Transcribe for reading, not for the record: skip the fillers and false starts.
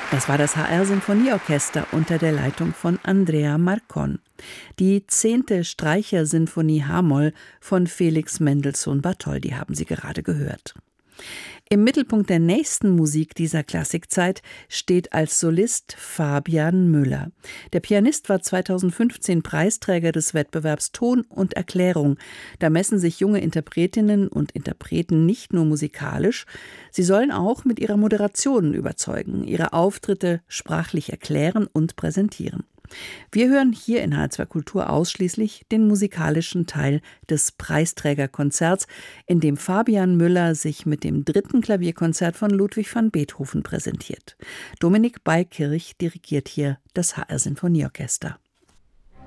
Das war das HR-Sinfonieorchester unter der Leitung von Andrea Marcon. Die 10. Streichersinfonie H-Moll von Felix Mendelssohn Bartholdy haben Sie gerade gehört. Im Mittelpunkt der nächsten Musik dieser Klassikzeit steht als Solist Fabian Müller. Der Pianist war 2015 Preisträger des Wettbewerbs Ton und Erklärung. Da messen sich junge Interpretinnen und Interpreten nicht nur musikalisch, sie sollen auch mit ihrer Moderation überzeugen, ihre Auftritte sprachlich erklären und präsentieren. Wir hören hier in H2 Kultur ausschließlich den musikalischen Teil des Preisträgerkonzerts, in dem Fabian Müller sich mit dem 3. Klavierkonzert von Ludwig van Beethoven präsentiert. Dominik Beikirch dirigiert hier das HR Sinfonieorchester.